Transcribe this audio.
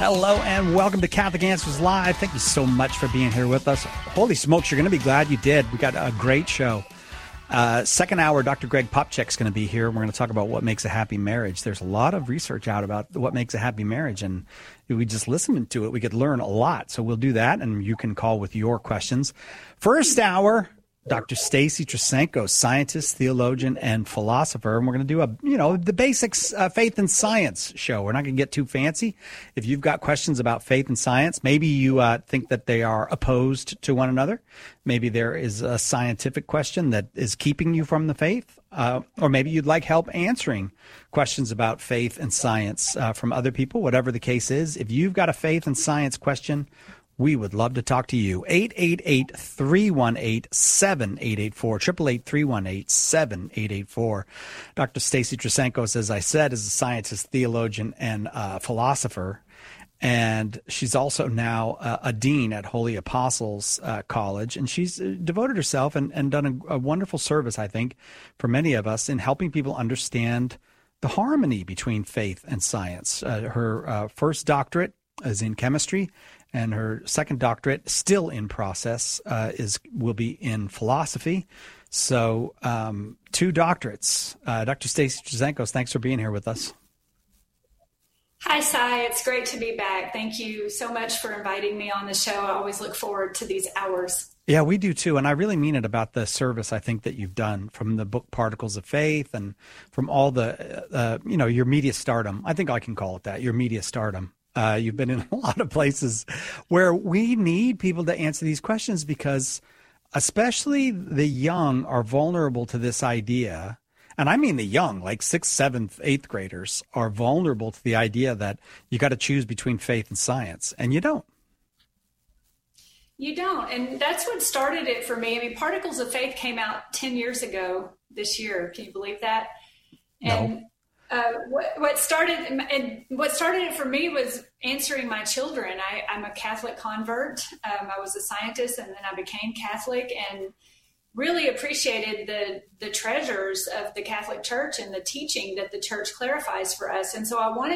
Hello and welcome to Catholic Answers Live. Thank you so much for being here with us. Holy smokes, you're going to be glad you did. We got a great show. Second hour, Dr. Greg Popcak's going to be here. We're going to talk about what makes a happy marriage. There's a lot of research out about what makes a happy marriage, and if we just listen to it, we could learn a lot. So we'll do that, and you can call with your questions. First hour, Dr. Stacy Trasenko, scientist, theologian, and philosopher. And we're going to do the basics faith and science show. We're not going to get too fancy. If you've got questions about faith and science, maybe you think that they are opposed to one another. Maybe there is a scientific question that is keeping you from the faith. Or maybe you'd like help answering questions about faith and science from other people, whatever the case is. If you've got a faith and science question, we would love to talk to you. 888-318-7884, 888-318-7884. Dr. Stacy Trasenko, as I said, is a scientist, theologian, and philosopher. And she's also now a dean at Holy Apostles College. And she's devoted herself and done a wonderful service, I think, for many of us in helping people understand the harmony between faith and science. Her first doctorate is in chemistry, and her second doctorate, still in process, will be in philosophy. So 2 doctorates. Dr. Stacy Trasenko, thanks for being here with us. Hi, Cy. It's great to be back. Thank you so much for inviting me on the show. I always look forward to these hours. Yeah, we do too. And I really mean it about the service I think that you've done from the book Particles of Faith and from all the, your media stardom. I think I can call it that, your media stardom. You've been in a lot of places where we need people to answer these questions because especially the young are vulnerable to this idea. And I mean the young, like 6th, 7th, 8th graders are vulnerable to the idea that you got to choose between faith and science, and you don't. You don't. And that's what started it for me. I mean, Particles of Faith came out 10 years ago this year. Can you believe that? And No. What started it for me was answering my children. I'm a Catholic convert. I was a scientist, and then I became Catholic, and really appreciated the treasures of the Catholic Church and the teaching that the Church clarifies for us. And so I wanted